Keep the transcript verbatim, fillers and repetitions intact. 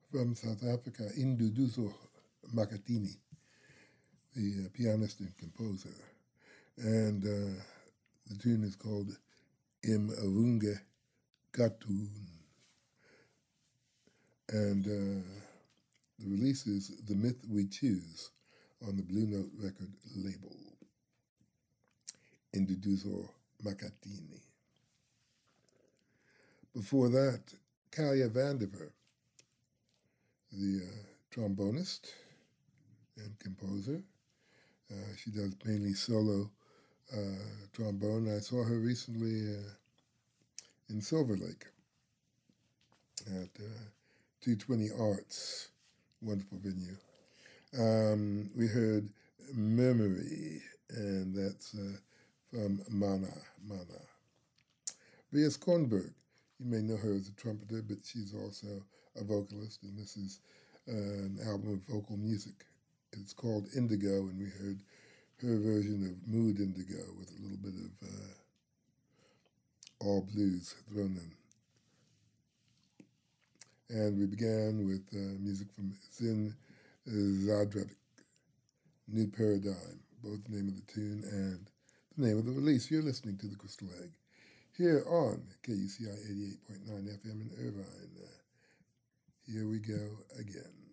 from South Africa, Induduzo Makatini, the uh, pianist and composer. And uh, the tune is called Imavunge Gatun. And uh, the release is The Myth We Choose on the Blue Note record label. Induduzo Makatini. Before that, Kalya Vandiver, the uh, trombonist and composer. Uh, she does mainly solo uh, trombone. I saw her recently uh, in Silver Lake at uh, two twenty Arts, wonderful venue. Um, we heard Memory, and that's uh, from Mana, Mana. Ria Skonberg, you may know her as a trumpeter, but she's also a vocalist, and this is uh, an album of vocal music. It's called Indigo, and we heard her version of Mood Indigo with a little bit of uh, all blues thrown in. And we began with uh, music from Zin Zadrevic, New Paradigm, both the name of the tune and the name of the release. You're listening to The Crystal Egg here on K U C I eighty-eight point nine F M in Irvine. Uh, here we go again.